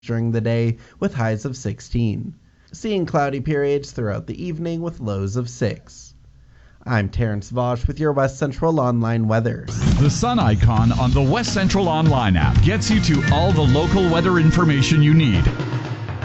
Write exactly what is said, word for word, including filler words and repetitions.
during the day with highs of sixteen. Seeing cloudy periods throughout the evening with lows of six. I'm Terrence Vosch with your West Central Online weather. The sun icon on the West Central Online app gets you to all the local weather information you need.